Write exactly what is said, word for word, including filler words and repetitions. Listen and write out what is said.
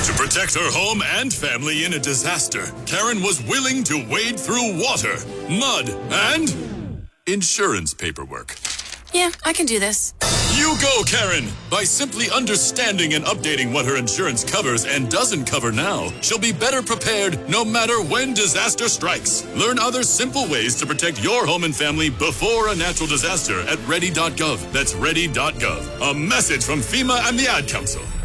To protect her home and family in a disaster, Karen was willing to wade through water, mud, and insurance paperwork. Yeah, I can do this. You go, Karen! By simply understanding and updating what her insurance covers and doesn't cover now, she'll be better prepared no matter when disaster strikes. Learn other simple ways to protect your home and family before a natural disaster at ready dot gov. That's ready dot gov. A message from FEMA and the Ad Council.